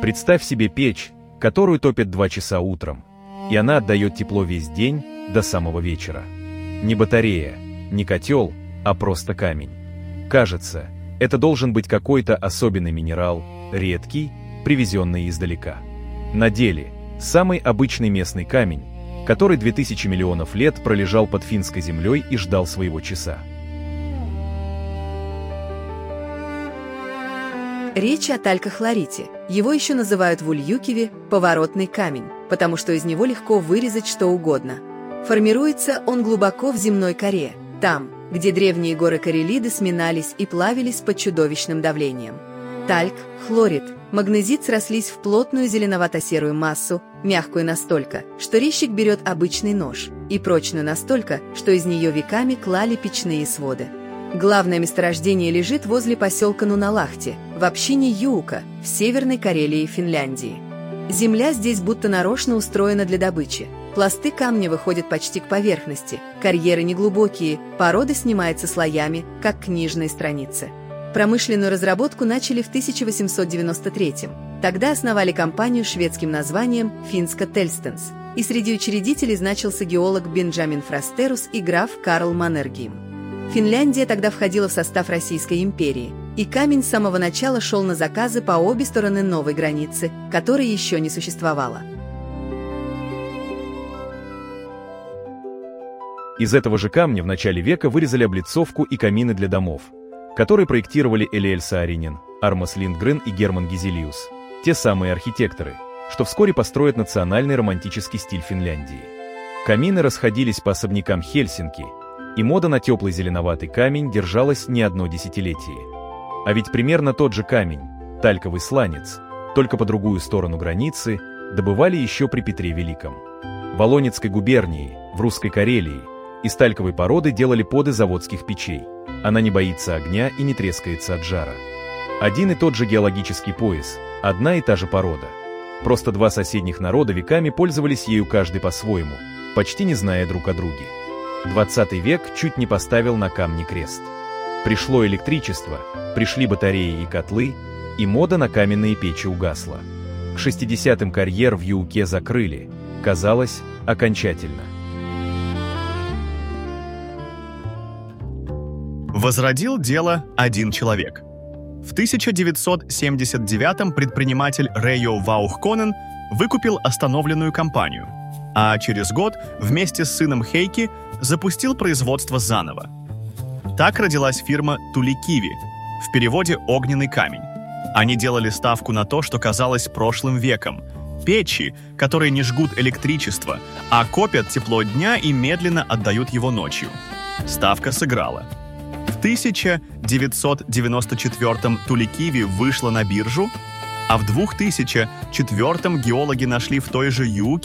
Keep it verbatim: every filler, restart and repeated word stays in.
Представь себе печь, которую топят два часа утром, и она отдает тепло весь день до самого вечера. Не батарея, не котел, а просто камень. Кажется, это должен быть какой-то особенный минерал, редкий, привезенный издалека. На деле самый обычный местный камень, который две тысячи миллионов лет пролежал под финской землей и ждал своего часа. Речь о талькохлорите. Его еще называют в Ульюкиве поворотный камень, потому что из него легко вырезать что угодно. Формируется он глубоко в земной коре, там, где древние горы Карелиды сминались и плавились под чудовищным давлением. Тальк, хлорид, магнезит срослись в плотную зеленовато-серую массу, мягкую настолько, что резчик берет обычный нож, и прочную настолько, что из нее веками клали печные своды. Главное месторождение лежит возле поселка Нуналахти, в общине Юука, в Северной Карелии, Финляндии. Земля здесь будто нарочно устроена для добычи. Пласты камня выходят почти к поверхности, карьеры неглубокие, порода снимается слоями, как книжные страницы. Промышленную разработку начали в тысяча восемьсот девяносто третьем. Тогда основали компанию с шведским названием «Финска Тельстенс», и среди учредителей значился геолог Бенджамин Фрастерус и граф Карл Маннергейм. Финляндия тогда входила в состав Российской империи, и камень с самого начала шел на заказы по обе стороны новой границы, которой еще не существовало. Из этого же камня в начале века вырезали облицовку и камины для домов, которые проектировали Элиэль Сааринен, Армас Линдгрен и Герман Гизелиус, те самые архитекторы, что вскоре построят национальный романтический стиль Финляндии. Камины расходились по особнякам Хельсинки, и мода на теплый зеленоватый камень держалась не одно десятилетие. А ведь примерно тот же камень, тальковый сланец, только по другую сторону границы, добывали еще при Петре Великом. В Волонецкой губернии, в Русской Карелии, из тальковой породы делали поды заводских печей. Она не боится огня и не трескается от жара. Один и тот же геологический пояс, одна и та же порода. Просто два соседних народа веками пользовались ею каждый по-своему, почти не зная друг о друге. двадцатый век чуть не поставил на камне крест. Пришло электричество, пришли батареи и котлы, и мода на каменные печи угасла. К шестидесятым карьер в Юуке закрыли, казалось, окончательно. Возродил дело один человек. В тысяча девятьсот семьдесят девятом предприниматель Рейо Ваухконен выкупил остановленную компанию, а через год вместе с сыном Хейки запустил производство заново. Так родилась фирма Туликиви, в переводе «огненный камень». Они делали ставку на то, что казалось прошлым веком. Печи, которые не жгут электричество, а копят тепло дня и медленно отдают его ночью. Ставка сыграла. В тысяча девятьсот девяносто четвёртом Туликиви вышла на биржу, а в две тысячи четвёртом геологи нашли в той же Юуке